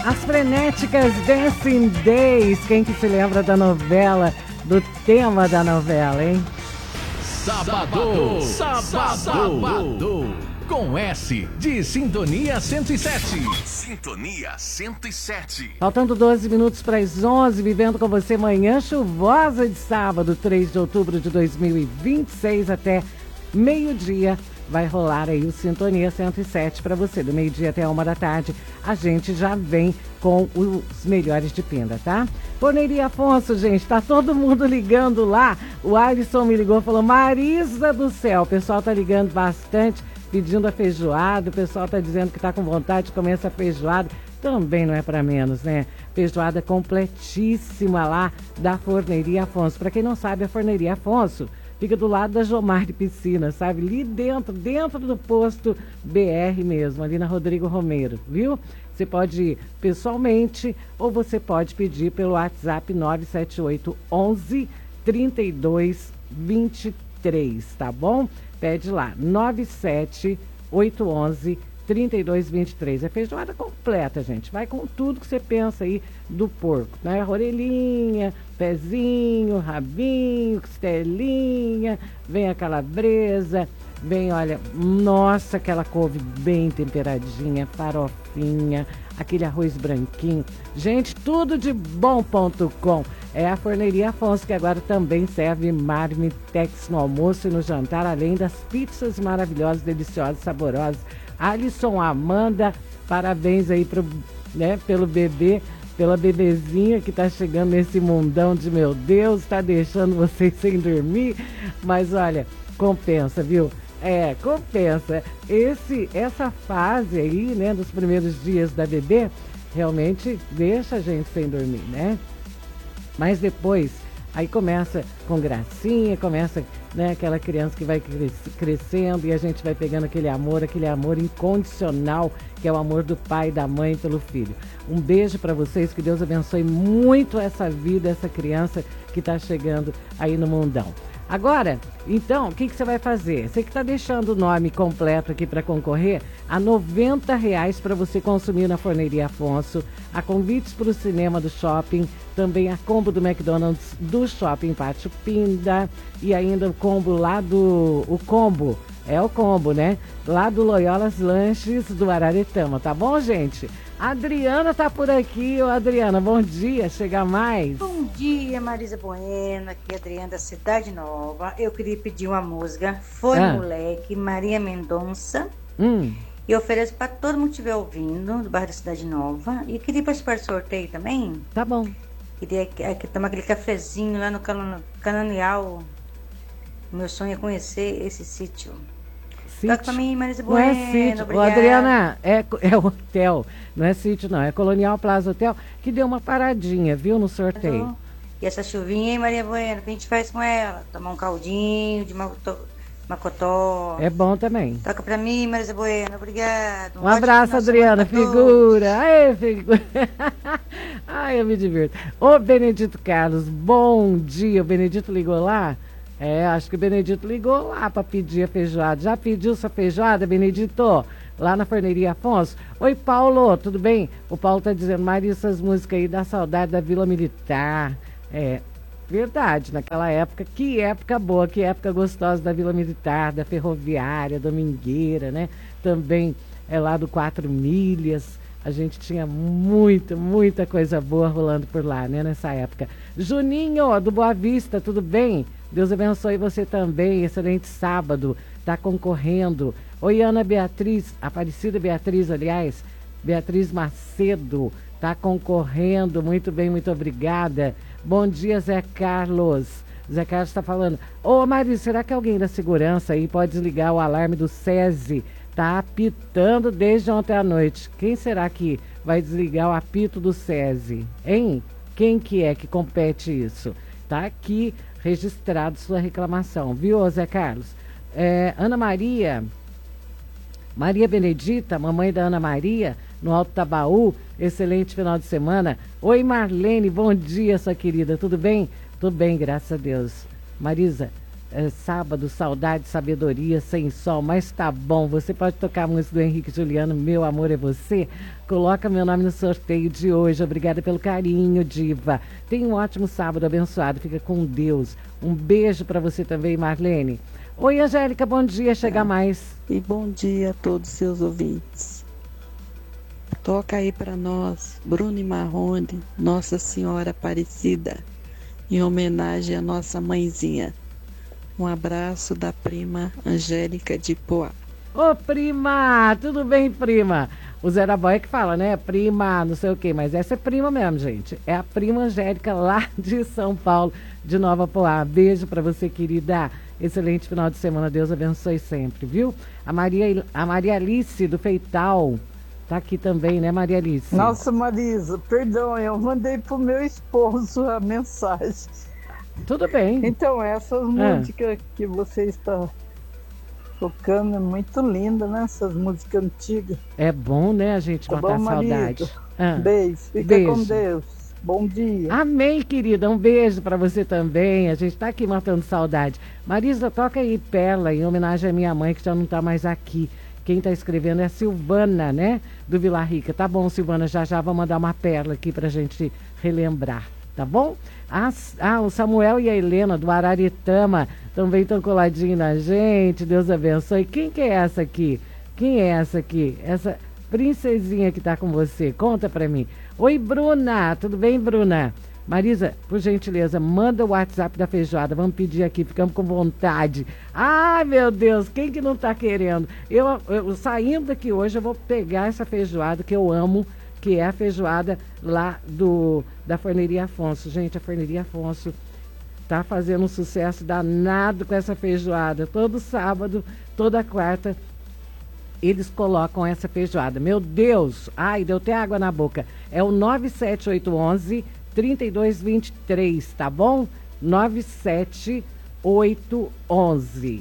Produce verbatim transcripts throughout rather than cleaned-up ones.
As frenéticas Dancing Days. Quem que se lembra da novela, do tema da novela, hein? Sábado, sábado, sábado, com S de Sintonia cento e sete. Sintonia cento e sete. Faltando doze minutos para as onze, vivendo com você manhã chuvosa de sábado, três de outubro de dois mil e vinte e seis, até meio-dia. Vai rolar aí o Sintonia cento e sete para você, do meio-dia até uma da tarde. A gente já vem com os melhores de Pinda, tá? Forneria Afonso, gente, tá todo mundo ligando lá. O Alisson me ligou e falou: Marisa do céu, o pessoal tá ligando bastante, pedindo a feijoada. O pessoal tá dizendo que tá com vontade de comer essa feijoada. Também não é para menos, né? Feijoada completíssima lá da Forneria Afonso. Para quem não sabe, a Forneria Afonso fica do lado da Jomar de Piscina, sabe? Ali dentro, dentro do posto B R mesmo, ali na Rodrigo Romero, viu? Você pode ir pessoalmente ou você pode pedir pelo WhatsApp nove sete oito, onze, trinta e dois, vinte e três, tá bom? Pede lá, nove sete oito, onze, trinta e dois, vinte e três. É feijoada completa, gente. Vai com tudo que você pensa aí do porco, né? Orelhinha, pezinho, rabinho, costelinha, vem a calabresa, vem, olha, nossa, aquela couve bem temperadinha, farofinha, aquele arroz branquinho. Gente, tudo de bom ponto com. É a Forneria Afonso, que agora também serve marmitex no almoço e no jantar, além das pizzas maravilhosas, deliciosas, saborosas. Alisson, Amanda, parabéns aí pro, né, pelo bebê, pela bebezinha que tá chegando nesse mundão de meu Deus, tá deixando vocês sem dormir, mas olha, compensa, viu? É, compensa. Esse, essa fase aí, né, dos primeiros dias da bebê, realmente deixa a gente sem dormir, né? Mas depois, aí começa com gracinha, começa, né, aquela criança que vai cres- crescendo e a gente vai pegando aquele amor, aquele amor incondicional, que é o amor do pai e da mãe pelo filho. Um beijo para vocês, que Deus abençoe muito essa vida, essa criança que está chegando aí no mundão. Agora, então, o que, que você vai fazer? Você que está deixando o nome completo aqui para concorrer a noventa reais para você consumir na Forneria Afonso, a convites para o cinema do shopping, também a combo do McDonald's do Shopping Pátio Pinda e ainda o combo lá do... o combo, é o combo, né? Lá do Loyolas Lanches do Araretama, tá bom, gente? A Adriana tá por aqui. Ô, Adriana, bom dia, chega mais. Bom dia, Marisa Bueno, aqui é a Adriana da Cidade Nova. Eu queria pedir uma música, Foi Ah. Moleque, Maria Mendonça. Hum, E ofereço para todo mundo que estiver ouvindo, do bairro da Cidade Nova. E queria participar do sorteio também. tá bom. Queria que- que tomar aquele cafezinho lá no Cano- Cananeal. Meu sonho é conhecer esse sítio. Toca pra mim, Marisa Não é Bueno, sítio. Ô, obrigada. Adriana, é, é hotel. Não é sítio, não. É Colonial Plaza Hotel, que deu uma paradinha, viu, no sorteio. E essa chuvinha, hein, Maria Bueno, o que a gente faz com ela? Tomar um caldinho de maco- macotó. É bom também. Toca pra mim, Marisa Bueno, obrigado. Um abraço, Adriana, figura. Aê, figura. Ai, eu me divirto. Ô, Benedito Carlos, bom dia. O Benedito ligou lá? É, acho que o Benedito ligou lá para pedir a feijoada. Já pediu sua feijoada, Benedito? Lá na Forneria Afonso. Oi, Paulo, tudo bem? O Paulo tá dizendo, Maria, essas músicas aí dá saudade da Vila Militar. É, verdade, naquela época, que época boa, que época gostosa da Vila Militar, da Ferroviária, Domingueira, né? Também é lá do Quatro Milhas. A gente tinha muita, muita coisa boa rolando por lá, né, nessa época. Juninho, do Boa Vista, tudo bem? Deus abençoe você também, excelente sábado, tá concorrendo. Oi, Ana Beatriz, Aparecida Beatriz, aliás, Beatriz Macedo, tá concorrendo, muito bem, muito obrigada. Bom dia, Zé Carlos. Zé Carlos está falando, ô Maria, será que alguém da segurança aí pode desligar o alarme do SESI? Tá apitando desde ontem à noite. Quem será que vai desligar o apito do SESI? Hein? Quem que é que compete isso? Tá aqui registrado sua reclamação, viu, Zé Carlos? É, Ana Maria, Maria Benedita, mamãe da Ana Maria, no Alto Tabaú, excelente final de semana. Oi, Marlene, bom dia, sua querida, tudo bem? Tudo bem, graças a Deus. Marisa, é, sábado, saudade, sabedoria, sem sol, mas tá bom. Você pode tocar a música do Henrique Juliano, Meu Amor é Você. Coloca meu nome no sorteio de hoje. Obrigada pelo carinho, diva. Tenha um ótimo sábado abençoado. Fica com Deus. Um beijo para você também, Marlene. Oi, Angélica, bom dia. Chega é. mais. E bom dia a todos os seus ouvintes. Toca aí para nós, Bruno e Marrone, Nossa Senhora Aparecida, em homenagem à nossa mãezinha. Um abraço da prima Angélica de Poá. Ô, prima! Tudo bem, prima? O Zé Boy que fala, né? Prima, não sei o quê, mas essa é prima mesmo, gente. É a prima Angélica lá de São Paulo, de Nova Poá. Beijo para você, querida. Excelente final de semana. Deus abençoe sempre, viu? A Maria, a Maria Alice do Feital tá aqui também, né, Maria Alice? Nossa, Marisa, perdão, eu mandei pro meu esposo a mensagem. Tudo bem. Então, essas ah. músicas que você está tocando é muito linda, né? Essas músicas antigas. É bom, né, a gente tá matar bom, a saudade. Ah. Beijo, fica beijo. com Deus. Bom dia. Amém, querida. Um beijo para você também. A gente tá aqui matando saudade. Marisa, toca aí Perla, em homenagem à minha mãe, que já não tá mais aqui. Quem tá escrevendo é a Silvana, né? Do Vila Rica. Tá bom, Silvana, já já vou mandar uma perla aqui pra gente relembrar, tá bom? Ah, ah, o Samuel e a Helena do Araritama também estão coladinhos na gente. Deus abençoe. Quem que é essa aqui? Quem é essa aqui? Essa princesinha que tá com você. Conta pra mim. Oi, Bruna. Tudo bem, Bruna? Marisa, por gentileza, manda o WhatsApp da feijoada. Vamos pedir aqui, ficamos com vontade. Ai, meu Deus, quem que não tá querendo? Eu, eu saindo daqui hoje, eu vou pegar essa feijoada que eu amo, que é a feijoada lá do, da Forneria Afonso. Gente, a Forneria Afonso tá fazendo um sucesso danado com essa feijoada. Todo sábado, toda quarta, eles colocam essa feijoada. Meu Deus, ai, deu até água na boca. É o nove sete oito um um, três dois dois três, tá bom? nove sete oito um um,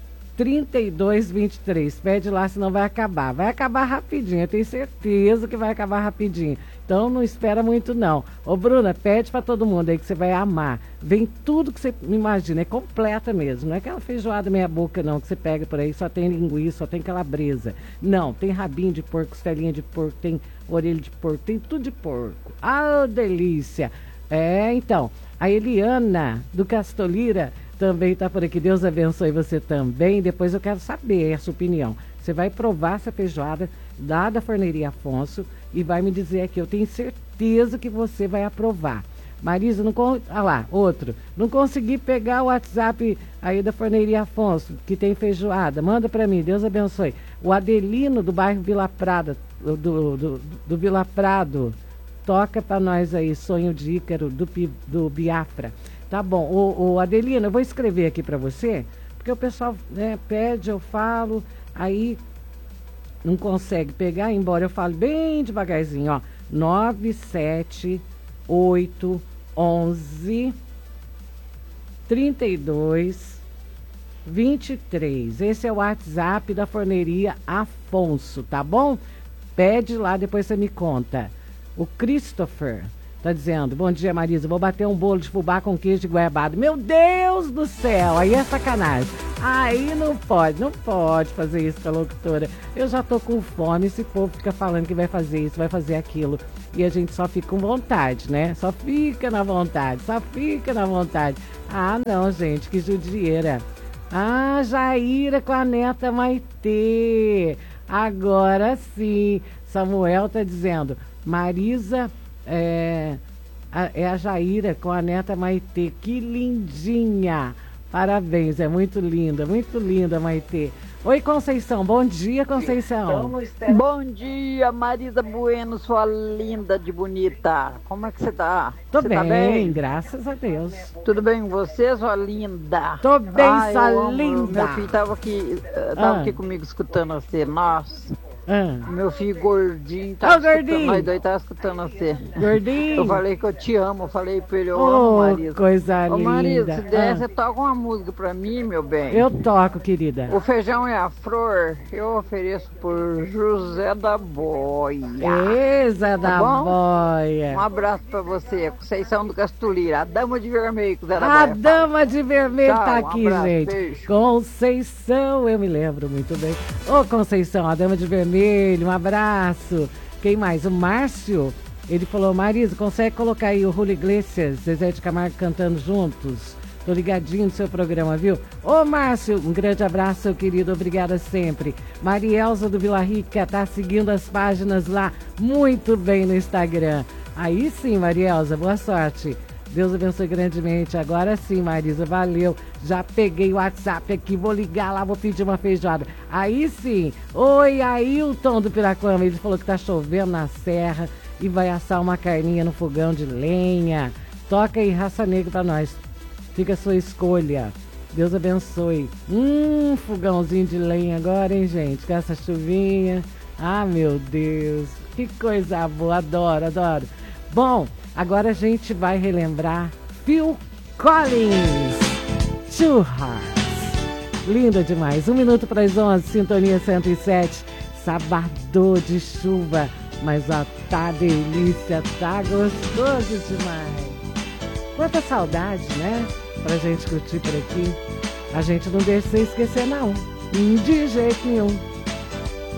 três dois dois três. Pede lá, senão vai acabar. Vai acabar rapidinho, eu tenho certeza que vai acabar rapidinho. Então não espera muito não. Ô Bruna, pede pra todo mundo aí que você vai amar. Vem tudo que você imagina, é completa mesmo. Não é aquela feijoada meia boca não, que você pega por aí, só tem linguiça, só tem calabresa. Não, tem rabinho de porco, costelinha de porco, tem orelha de porco, tem tudo de porco. Ah, delícia! É, então, a Eliana do Castolira também tá por aqui. Deus abençoe você também. Depois eu quero saber a sua opinião. Você vai provar essa feijoada lá da Forneria Afonso e vai me dizer aqui. Eu tenho certeza que você vai aprovar. Marisa, não con... ah lá, outro. Não consegui pegar o WhatsApp aí da Forneria Afonso, que tem feijoada. Manda para mim, Deus abençoe. O Adelino do bairro Vila Prada, do, do, do, do Vila Prado. Toca para nós aí, Sonho de Ícaro, do, do Biafra. Tá bom, o, o Adelino, eu vou escrever aqui para você, porque o pessoal, né, pede, eu falo, aí não consegue pegar, embora eu falo bem devagarzinho, ó. nove sete oito um um, três dois dois três. Esse é o WhatsApp da Forneria Afonso, tá bom? Pede lá, depois você me conta. O Christopher tá dizendo, bom dia Marisa, vou bater um bolo de fubá com queijo de goiabada. Meu Deus do céu, aí é sacanagem. Aí não pode, não pode fazer isso com a locutora. Eu já tô com fome, esse povo fica falando que vai fazer isso, vai fazer aquilo. E a gente só fica com vontade, né? Só fica na vontade, só fica na vontade. Ah não, gente, que judieira. Ah, Jaira com a neta Maitê. Agora sim, Samuel tá dizendo, Marisa... É a, é a Jaira com a neta Maitê. Que lindinha! Parabéns, é muito linda, muito linda, Maitê. Oi, Conceição. Bom dia, Conceição. Bom dia, Marisa Bueno, sua linda de bonita. Como é que você tá? Tô você bem, tá bem, graças a Deus. Tudo bem com você, sua linda? Tô bem, ah, sua linda. Meu filho tava aqui, tava ah. aqui comigo escutando você. Nossa. Ah. Meu filho gordinho tá Ô, gordinho. Nós dois tá escutando você. Gordinho. Eu falei que eu te amo, eu falei pra ele, eu Ô, amo, Marisa. coisa Ô, Marisa, linda. se der, Ah. você toca uma música pra mim, meu bem. Eu toco, querida. O feijão e a flor eu ofereço por José da Boia. Eisa da bom? boia. Um abraço pra você, Conceição do Castulira, a dama de vermelho que Zé da A Boia dama de vermelho Tchau, tá um aqui, abraço, gente. beijo. Conceição, eu me lembro muito bem. Ô, Conceição, a dama de vermelho, um abraço. Quem mais? O Márcio, ele falou, Marisa, consegue colocar aí o Julio Iglesias, Zezé de Camargo cantando juntos? Tô ligadinho no seu programa, viu? Ô, Márcio, um grande abraço, seu querido, obrigada sempre. Marielza do Vila Rica tá seguindo as páginas lá muito bem no Instagram. Aí sim, Marielza, boa sorte. Deus abençoe grandemente. Agora sim, Marisa, valeu. Já peguei o WhatsApp aqui, vou ligar lá, vou pedir uma feijoada. Aí sim. Oi, Ailton do Piraquama. Ele falou que tá chovendo na serra e vai assar uma carninha no fogão de lenha. Toca aí, Raça Negra, pra nós. Fica a sua escolha. Deus abençoe. Hum, fogãozinho de lenha agora, hein, gente? Com essa chuvinha. Ah, meu Deus. Que coisa boa. Adoro, adoro. Bom, agora a gente vai relembrar Phil Collins, Two Hearts. Linda demais. Um minuto para as onze, Sintonia cento e sete. Sabadão de chuva, mas ó, tá delícia, tá gostoso demais. Quanta saudade, né? Pra gente curtir por aqui. A gente não deixa você esquecer, não. De jeito nenhum.